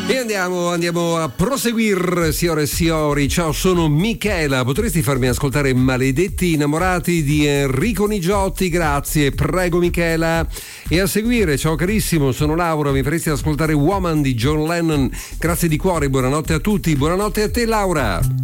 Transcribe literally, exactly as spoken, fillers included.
E andiamo, andiamo a proseguire, signore e signori. Ciao, sono Michela. Potresti farmi ascoltare Maledetti innamorati di Enrico Nigiotti? Grazie, prego Michela. E a seguire, ciao carissimo, sono Laura. Mi faresti ascoltare Woman di John Lennon? Grazie di cuore, buonanotte a tutti. Buonanotte a te Laura.